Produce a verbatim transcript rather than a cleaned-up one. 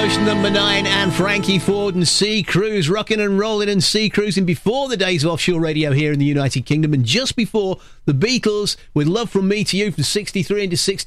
Motion number nine, and Frankie Ford and Sea Cruise, rocking and rolling and sea cruising before the days of offshore radio here in the United Kingdom, and just before the Beatles with Love From Me To You from sixty-three into sixty-four.